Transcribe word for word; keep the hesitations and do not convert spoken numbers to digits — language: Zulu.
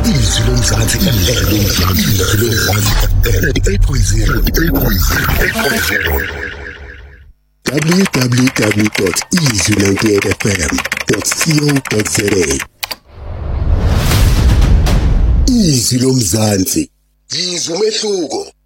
Izwi lomzansi F M, izwi lomzansi F M, eight point zero, eight point zero, eight point zero. w w w dot izwi ninety-eight f m dot co dot za. Izwi lomzansi, izwi umehluko.